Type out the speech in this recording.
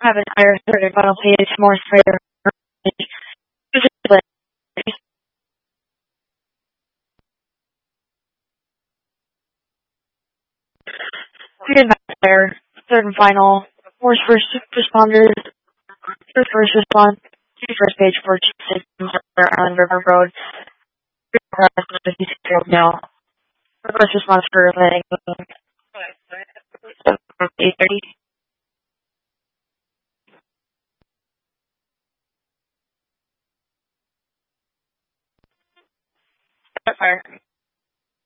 have an higher third and final page, more sprayer. Fire, third and final, force first responders, first response, first page for Island River Road, now. First response for letting 8:30. Fire.